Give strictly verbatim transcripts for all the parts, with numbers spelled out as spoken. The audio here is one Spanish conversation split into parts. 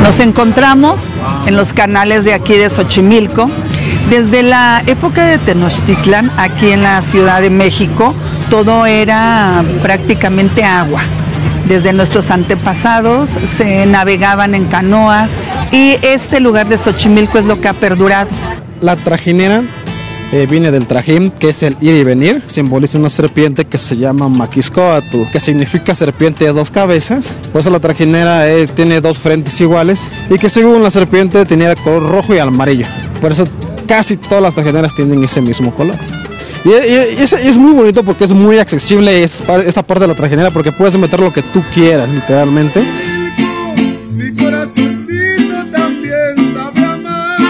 Nos encontramos en los canales de aquí de Xochimilco. Desde la época de Tenochtitlan, aquí en la Ciudad de México, todo era prácticamente agua. Desde nuestros antepasados se navegaban en canoas y este lugar de Xochimilco es lo que ha perdurado. La trajinera eh, viene del trajín, que es el ir y venir, simboliza una serpiente que se llama Maquiscoatl, que significa serpiente de dos cabezas. Por eso la trajinera eh, tiene dos frentes iguales y que según la serpiente tenía el color rojo y amarillo. Por eso casi todas las trajineras tienen ese mismo color. Y, y, y es, es muy bonito porque es muy accesible es, esta parte de la trajinera, porque puedes meter lo que tú quieras, literalmente. Mi corazoncito también sabe amar.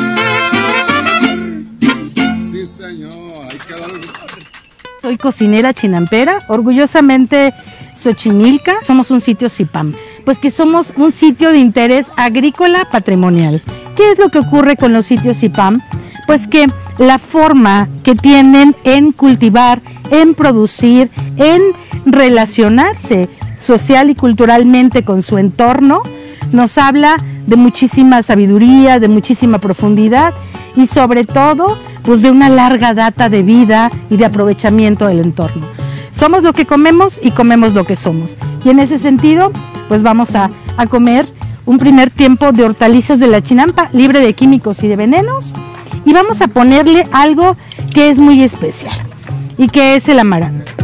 Sí, señor, hay que darle. Soy cocinera chinampera, orgullosamente Xochimilca, somos un sitio CIPAM, pues que somos un sitio de interés agrícola patrimonial. ¿Qué es lo que ocurre con los sitios CIPAM? Pues que la forma que tienen en cultivar, en producir, en relacionarse social y culturalmente con su entorno, nos habla de muchísima sabiduría, de muchísima profundidad y sobre todo, pues de una larga data de vida y de aprovechamiento del entorno. Somos lo que comemos y comemos lo que somos. Y en ese sentido, pues vamos a, a comer un primer tiempo de hortalizas de la Chinampa, libre de químicos y de venenos, y vamos a ponerle algo que es muy especial, y que es el amaranto.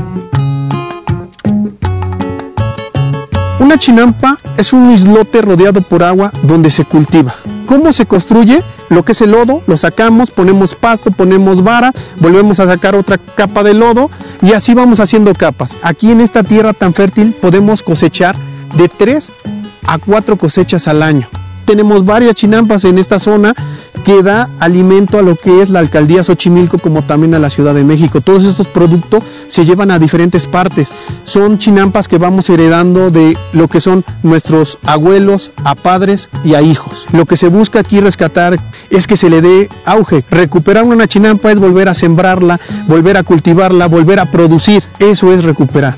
Una chinampa es un islote rodeado por agua donde se cultiva. ¿Cómo se construye? Lo que es el lodo, lo sacamos, ponemos pasto, ponemos vara, volvemos a sacar otra capa de lodo y así vamos haciendo capas. Aquí en esta tierra tan fértil podemos cosechar de tres a cuatro cosechas al año. Tenemos varias chinampas en esta zona que da alimento a lo que es la alcaldía Xochimilco, como también a la Ciudad de México. Todos estos productos se llevan a diferentes partes. Son chinampas que vamos heredando de lo que son nuestros abuelos a padres y a hijos. Lo que se busca aquí rescatar es que se le dé auge. Recuperar una chinampa es volver a sembrarla, volver a cultivarla, volver a producir. Eso es recuperar.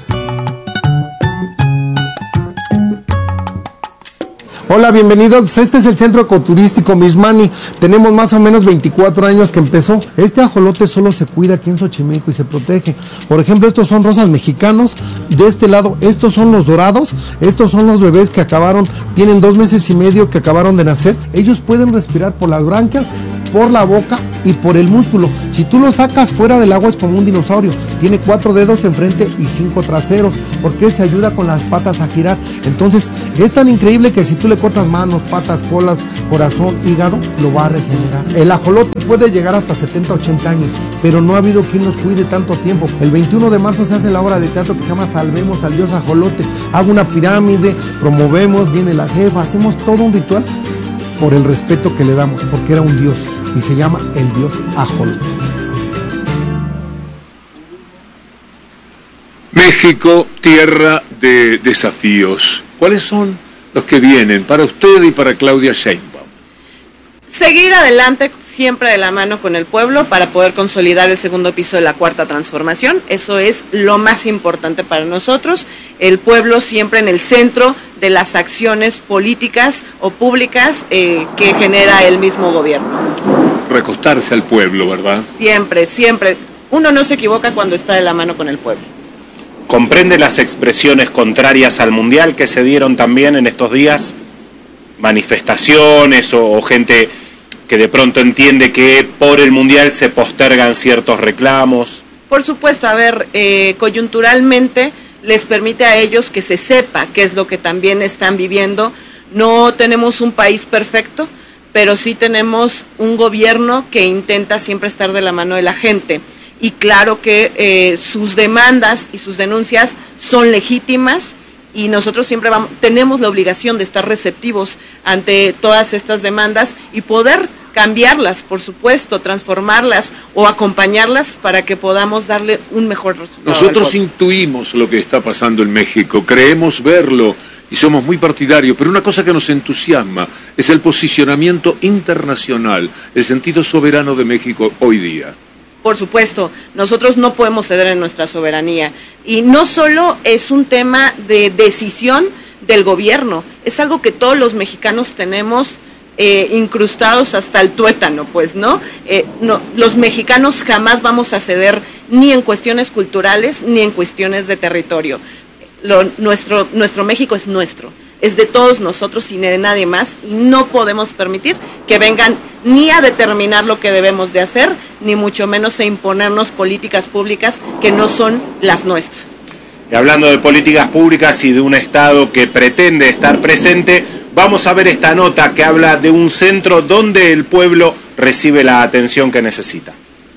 Hola, bienvenidos. Este es el Centro Ecoturístico Mismani. Tenemos más o menos veinticuatro años que empezó. Este ajolote solo se cuida aquí en Xochimilco y se protege. Por ejemplo, estos son rosas mexicanos. De este lado, estos son los dorados. Estos son los bebés que acabaron, tienen dos meses y medio que acabaron de nacer. Ellos pueden respirar por las branquias, por la boca y por el músculo. Si tú lo sacas fuera del agua es como un dinosaurio. Tiene cuatro dedos enfrente y cinco traseros, porque se ayuda con las patas a girar. Entonces, es tan increíble que si tú le cortas manos, patas, colas, corazón, hígado, lo va a regenerar. El ajolote puede llegar hasta setenta, ochenta años, pero no ha habido quien los cuide tanto tiempo. El veintiuno de marzo se hace la obra de teatro que se llama Salvemos al Dios Ajolote. Hago una pirámide, promovemos, viene la jefa, hacemos todo un ritual por el respeto que le damos, porque era un dios y se llama el dios Ajolote. México, tierra de desafíos. ¿Cuáles son los que vienen para usted y para Claudia Sheinbaum? Seguir adelante siempre de la mano con el pueblo para poder consolidar el segundo piso de la Cuarta Transformación. Eso es lo más importante para nosotros. El pueblo siempre en el centro de las acciones políticas o públicas eh, que genera el mismo gobierno. Recostarse al pueblo, ¿verdad? Siempre, siempre. Uno no se equivoca cuando está de la mano con el pueblo. ¿Comprende las expresiones contrarias al Mundial que se dieron también en estos días? Manifestaciones o, o gente que de pronto entiende que por el Mundial se postergan ciertos reclamos. Por supuesto, a ver, eh, coyunturalmente les permite a ellos que se sepa qué es lo que también están viviendo. No tenemos un país perfecto, pero sí tenemos un gobierno que intenta siempre estar de la mano de la gente. Y claro que eh, sus demandas y sus denuncias son legítimas y nosotros siempre vamos, tenemos la obligación de estar receptivos ante todas estas demandas y poder cambiarlas, por supuesto, transformarlas o acompañarlas para que podamos darle un mejor resultado. Nosotros intuimos lo que está pasando en México, creemos verlo y somos muy partidarios, pero una cosa que nos entusiasma es el posicionamiento internacional, el sentido soberano de México hoy día. Por supuesto, nosotros no podemos ceder en nuestra soberanía y no solo es un tema de decisión del gobierno, es algo que todos los mexicanos tenemos eh, incrustados hasta el tuétano, pues, ¿no? Eh, no, los mexicanos jamás vamos a ceder ni en cuestiones culturales ni en cuestiones de territorio. Lo, nuestro, nuestro México es nuestro, es de todos nosotros y de nadie más, y no podemos permitir que vengan ni a determinar lo que debemos de hacer, ni mucho menos a imponernos políticas públicas que no son las nuestras. Y hablando de políticas públicas y de un Estado que pretende estar presente, vamos a ver esta nota que habla de un centro donde el pueblo recibe la atención que necesita.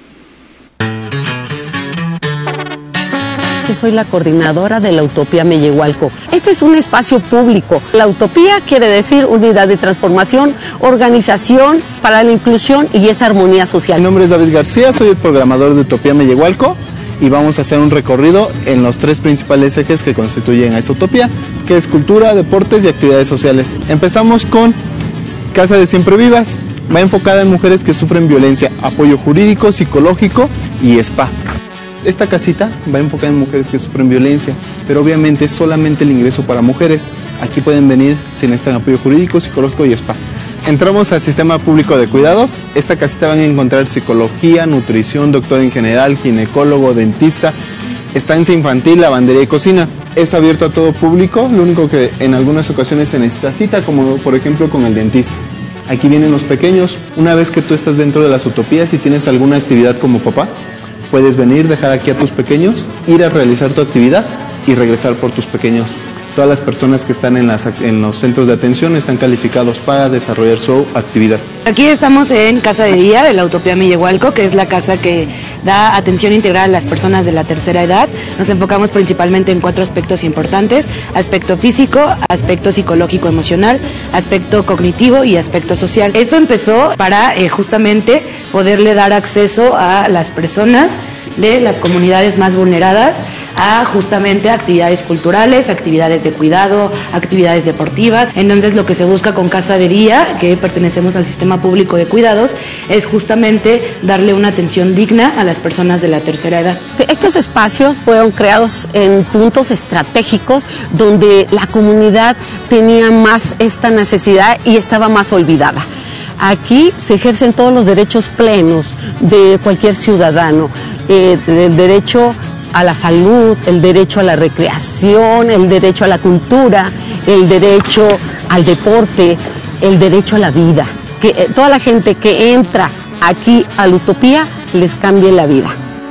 Soy la coordinadora de la Utopía Mellehualco. Este es un espacio público. La utopía quiere decir unidad de transformación, organización para la inclusión y esa armonía social. Mi nombre es David García, soy el programador de Utopía Mellehualco y vamos a hacer un recorrido en los tres principales ejes que constituyen a esta utopía, que es cultura, deportes y actividades sociales. Empezamos con Casa de Siempre Vivas, va enfocada en mujeres que sufren violencia, apoyo jurídico, psicológico y spa. Esta casita va enfocada en mujeres que sufren violencia, pero obviamente solamente el ingreso para mujeres. Aquí pueden venir si necesitan apoyo jurídico, psicológico y spa. Entramos al sistema público de cuidados. Esta casita van a encontrar psicología, nutrición, doctor en general, ginecólogo, dentista, estancia infantil, lavandería y cocina. Es abierto a todo público, lo único que en algunas ocasiones se necesita cita, como por ejemplo con el dentista. Aquí vienen los pequeños. Una vez que tú estás dentro de las utopías y tienes alguna actividad como papá, puedes venir, dejar aquí a tus pequeños, ir a realizar tu actividad y regresar por tus pequeños. Todas las personas que están en, las, en los centros de atención están calificados para desarrollar su actividad. Aquí estamos en Casa de Día de la Utopía Mellehualco, que es la casa que da atención integral a las personas de la tercera edad. Nos enfocamos principalmente en cuatro aspectos importantes: aspecto físico, aspecto psicológico emocional, aspecto cognitivo y aspecto social. Esto empezó para eh, justamente poderle dar acceso a las personas de las comunidades más vulneradas a justamente actividades culturales, actividades de cuidado, actividades deportivas. Entonces lo que se busca con Casa de Día, que pertenecemos al sistema público de cuidados, es justamente darle una atención digna a las personas de la tercera edad. Estos espacios fueron creados en puntos estratégicos donde la comunidad tenía más esta necesidad y estaba más olvidada. Aquí se ejercen todos los derechos plenos de cualquier ciudadano, eh, el derecho a la salud, el derecho a la recreación, el derecho a la cultura, el derecho al deporte, el derecho a la vida. Que eh, toda la gente que entra aquí a la utopía les cambie la vida.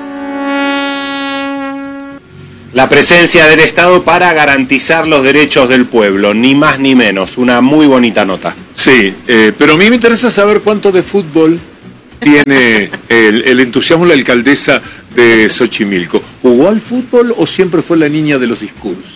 La presencia del Estado para garantizar los derechos del pueblo, ni más ni menos. Una muy bonita nota. Sí, eh, pero a mí me interesa saber cuánto de fútbol tiene el, el entusiasmo de la alcaldesa de Xochimilco. ¿Jugó al fútbol o siempre fue la niña de los discursos?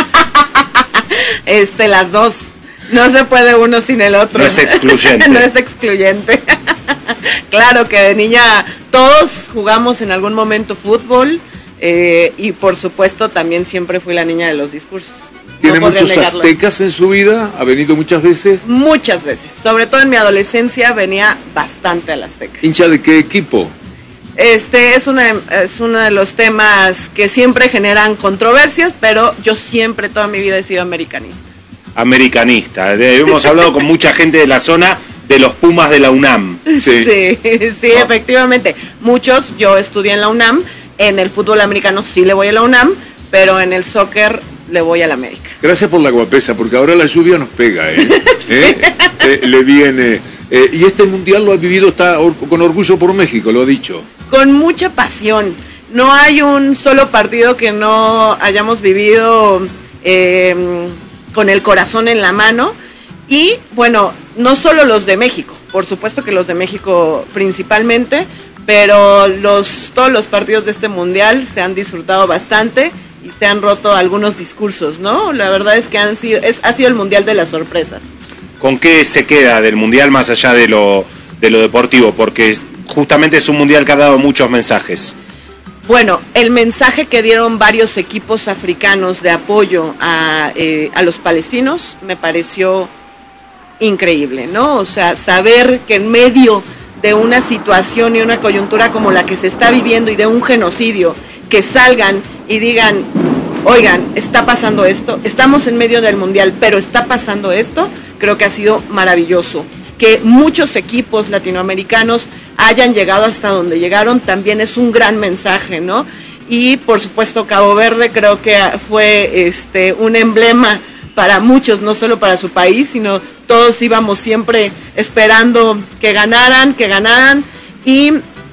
Este, las dos. No se puede uno sin el otro. No es excluyente. No es excluyente. Claro que de niña todos jugamos en algún momento fútbol, eh, y por supuesto también siempre fui la niña de los discursos. ¿Tiene no muchos aztecas en su vida? ¿Ha venido muchas veces? Muchas veces. Sobre todo en mi adolescencia venía bastante al Azteca. ¿Hincha de qué equipo? Este es, una, es uno de los temas que siempre generan controversias, pero yo siempre, toda mi vida he sido americanista. Americanista. Hemos hablado con mucha gente de la zona de los Pumas de la UNAM. Sí, sí, sí, no. Efectivamente. Muchos, yo estudié en la UNAM, en el fútbol americano sí le voy a la UNAM, pero en el soccer le voy a la América. Gracias por la guapesa, porque ahora la lluvia nos pega, ¿eh? Sí. ¿Eh? Eh, le viene. Eh, y este mundial lo ha vivido, está or con orgullo por México, lo ha dicho. Con mucha pasión. No hay un solo partido que no hayamos vivido eh, con el corazón en la mano. Y bueno, no solo los de México, por supuesto que los de México principalmente, pero los, todos los partidos de este mundial se han disfrutado bastante y se han roto algunos discursos, ¿no? La verdad es que han sido, es, ha sido el mundial de las sorpresas. ¿Con qué se queda del mundial más allá de lo, de lo deportivo? Porque justamente es un mundial que ha dado muchos mensajes. Bueno, el mensaje que dieron varios equipos africanos de apoyo a, eh, a los palestinos me pareció increíble, ¿no? O sea, saber que en medio de una situación y una coyuntura como la que se está viviendo y de un genocidio, que salgan y digan, oigan, está pasando esto, estamos en medio del mundial, pero está pasando esto, creo que ha sido maravilloso. Que muchos equipos latinoamericanos hayan llegado hasta donde llegaron también es un gran mensaje, ¿no? Y por supuesto Cabo Verde creo que fue este un emblema para muchos, no solo para su país, sino todos íbamos siempre esperando que ganaran, que ganaran, y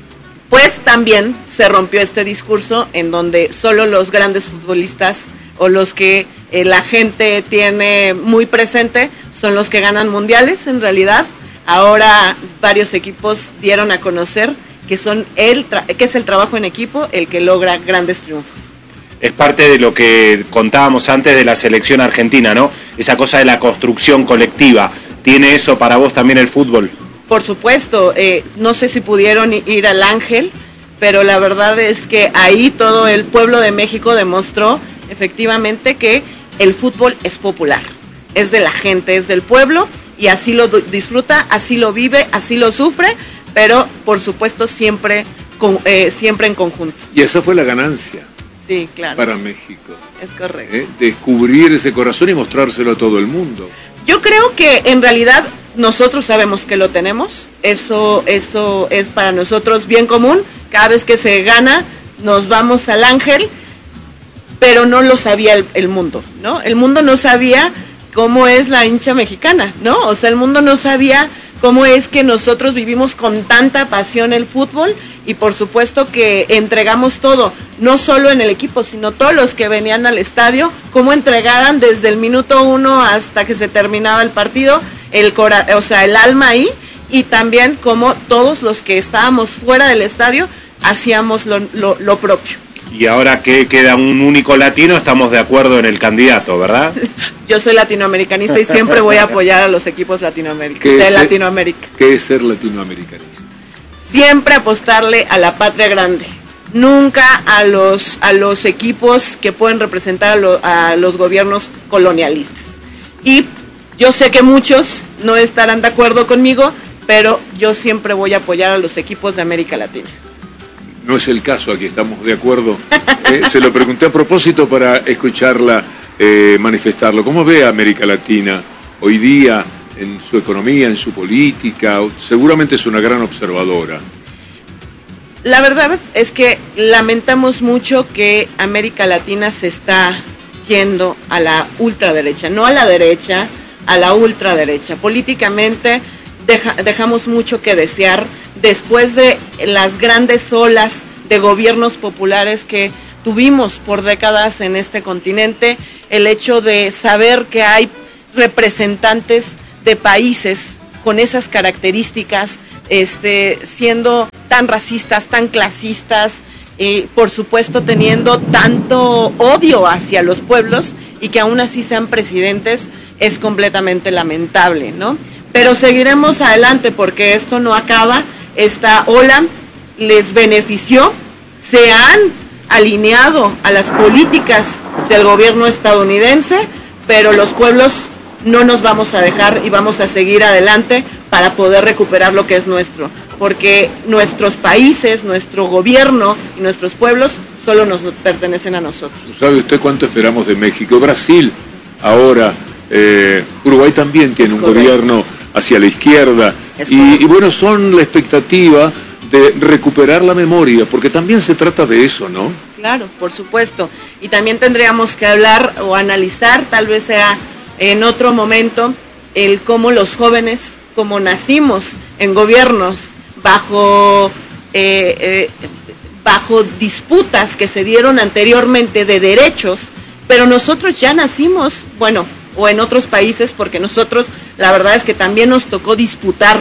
pues también se rompió este discurso en donde solo los grandes futbolistas o los que eh, la gente tiene muy presente son los que ganan mundiales. En realidad, ahora varios equipos dieron a conocer que son el tra- que es el trabajo en equipo el que logra grandes triunfos. Es parte de lo que contábamos antes de la selección argentina, ¿no? Esa cosa de la construcción colectiva. ¿Tiene eso para vos también el fútbol? Por supuesto, eh, no sé si pudieron ir al Ángel, pero la verdad es que ahí todo el pueblo de México demostró efectivamente que el fútbol es popular, es de la gente, es del pueblo, y así lo disfruta, así lo vive, así lo sufre, pero por supuesto siempre, con, eh, siempre en conjunto. Y esa fue la ganancia. Sí, claro. Para México. Es correcto. ¿Eh? Descubrir ese corazón y mostrárselo a todo el mundo. Yo creo que en realidad nosotros sabemos que lo tenemos, eso, eso es para nosotros bien común, cada vez que se gana nos vamos al Ángel, pero no lo sabía el, el mundo, ¿no? El mundo no sabía cómo es la hincha mexicana, ¿no? O sea, el mundo no sabía cómo es que nosotros vivimos con tanta pasión el fútbol, y por supuesto que entregamos todo, no solo en el equipo, sino todos los que venían al estadio, cómo entregaban desde el minuto uno hasta que se terminaba el partido, el cora- o sea, el alma ahí, y también como todos los que estábamos fuera del estadio hacíamos lo, lo, lo propio. Y ahora que queda un único latino, estamos de acuerdo en el candidato, ¿verdad? Yo soy latinoamericanista y siempre voy a apoyar a los equipos latinoamericanos, de ¿Qué es ser- Latinoamérica. ¿Qué es ser latinoamericanista? Siempre apostarle a la patria grande, nunca a los a los equipos que pueden representar a, lo, a los gobiernos colonialistas. Y yo sé que muchos no estarán de acuerdo conmigo, pero yo siempre voy a apoyar a los equipos de América Latina. No es el caso, aquí estamos de acuerdo. Eh, se lo pregunté a propósito para escucharla eh, manifestarlo. ¿Cómo ve a América Latina hoy día en su economía, en su política? Seguramente es una gran observadora. La verdad es que lamentamos mucho que América Latina se está yendo a la ultraderecha, no a la derecha, a la ultraderecha. Políticamente deja, dejamos mucho que desear después de las grandes olas de gobiernos populares que tuvimos por décadas en este continente, el hecho de saber que hay representantes de países con esas características, este, siendo tan racistas, tan clasistas, y por supuesto teniendo tanto odio hacia los pueblos y que aún así sean presidentes, es completamente lamentable, ¿no? Pero seguiremos adelante porque esto no acaba, esta ola les benefició, se han alineado a las políticas del gobierno estadounidense, pero los pueblos no nos vamos a dejar y vamos a seguir adelante para poder recuperar lo que es nuestro, porque nuestros países, nuestro gobierno y nuestros pueblos solo nos pertenecen a nosotros. ¿Sabe usted cuánto esperamos de México? Brasil ahora, eh, Uruguay también tiene un gobierno hacia la izquierda y, y bueno, son la expectativa de recuperar la memoria, porque también se trata de eso, ¿no? Claro, por supuesto, y también tendríamos que hablar o analizar, tal vez sea en otro momento, el cómo los jóvenes, como nacimos en gobiernos bajo eh, eh, bajo disputas que se dieron anteriormente de derechos, pero nosotros ya nacimos, bueno, o en otros países, porque nosotros la verdad es que también nos tocó disputar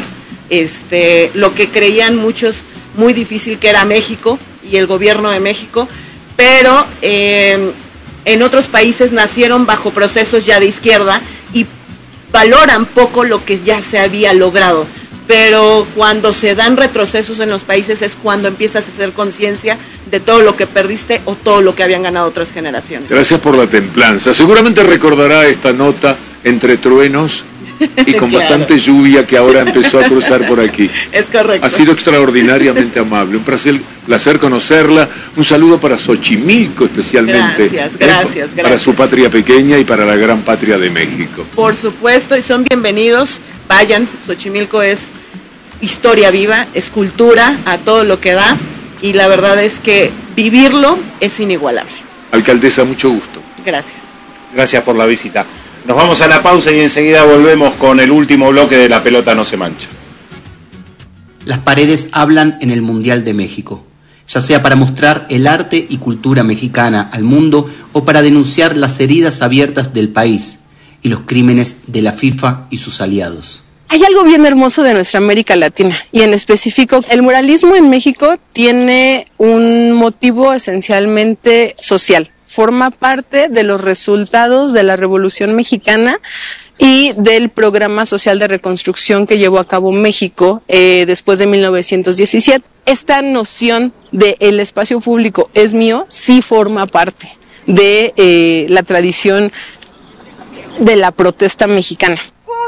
este lo que creían muchos muy difícil que era México y el gobierno de México, pero eh, en otros países nacieron bajo procesos ya de izquierda y valoran poco lo que ya se había logrado, pero cuando se dan retrocesos en los países es cuando empiezas a hacer conciencia de todo lo que perdiste o todo lo que habían ganado otras generaciones. Gracias por la templanza. Seguramente recordará esta nota entre truenos y con Claro. bastante lluvia que ahora empezó a cruzar por aquí. Es correcto. Ha sido extraordinariamente amable, un placer, placer conocerla. Un saludo para Xochimilco especialmente. Gracias, ¿eh? gracias, Para gracias. su patria pequeña y para la gran patria de México. Por supuesto, y son bienvenidos. Vayan, Xochimilco es historia viva, es cultura a todo lo que da, y la verdad es que vivirlo es inigualable. Alcaldesa, mucho gusto. Gracias. Gracias por la visita. Nos vamos a la pausa y enseguida volvemos con el último bloque de La Pelota No Se Mancha. Las paredes hablan en el Mundial de México, ya sea para mostrar el arte y cultura mexicana al mundo o para denunciar las heridas abiertas del país y los crímenes de la FIFA y sus aliados. Hay algo bien hermoso de nuestra América Latina, y en específico el muralismo en México tiene un motivo esencialmente social. Forma parte de los resultados de la Revolución Mexicana y del programa social de reconstrucción que llevó a cabo México eh, después de mil novecientos diecisiete. Esta noción de el espacio público es mío sí forma parte de eh, la tradición de la protesta mexicana.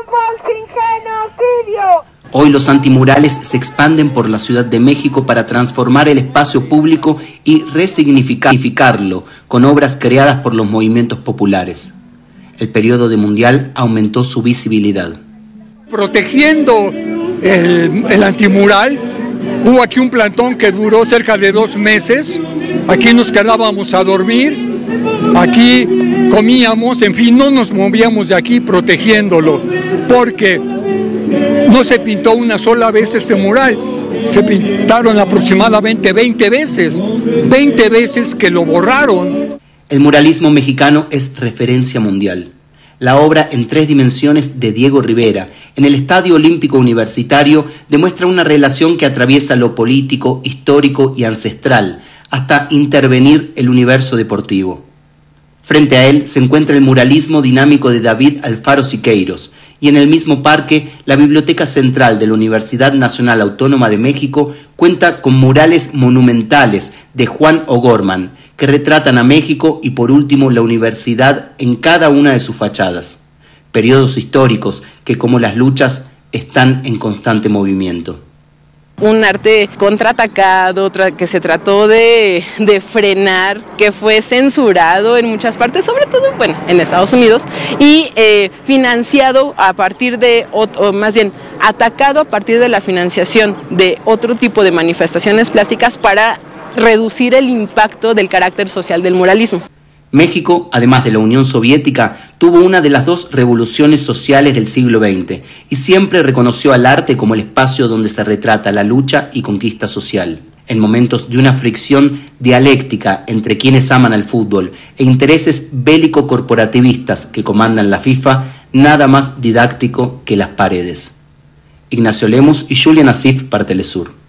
Hoy los antimurales se expanden por la Ciudad de México para transformar el espacio público y resignificarlo con obras creadas por los movimientos populares. El periodo de Mundial aumentó su visibilidad. Protegiendo el, el antimural, hubo aquí un plantón que duró cerca de dos meses. Aquí nos quedábamos a dormir, aquí comíamos, en fin, no nos movíamos de aquí protegiéndolo, porque no se pintó una sola vez este mural, se pintaron aproximadamente veinte veces, veinte veces que lo borraron. El muralismo mexicano es referencia mundial. La obra en tres dimensiones de Diego Rivera, en el Estadio Olímpico Universitario, demuestra una relación que atraviesa lo político, histórico y ancestral, hasta intervenir el universo deportivo. Frente a él se encuentra el muralismo dinámico de David Alfaro Siqueiros, y en el mismo parque, la Biblioteca Central de la Universidad Nacional Autónoma de México cuenta con murales monumentales de Juan O'Gorman, que retratan a México y por último la universidad en cada una de sus fachadas. Periodos históricos que, como las luchas, están en constante movimiento. Un arte contraatacado, tra- que se trató de, de frenar, que fue censurado en muchas partes, sobre todo, bueno, en Estados Unidos, y eh, financiado a partir de, o, o más bien, atacado a partir de la financiación de otro tipo de manifestaciones plásticas para reducir el impacto del carácter social del muralismo. México, además de la Unión Soviética, tuvo una de las dos revoluciones sociales del siglo veinte y siempre reconoció al arte como el espacio donde se retrata la lucha y conquista social. En momentos de una fricción dialéctica entre quienes aman al fútbol e intereses bélico-corporativistas que comandan la FIFA, nada más didáctico que las paredes. Ignacio Lemus y Julian Asif para Telesur.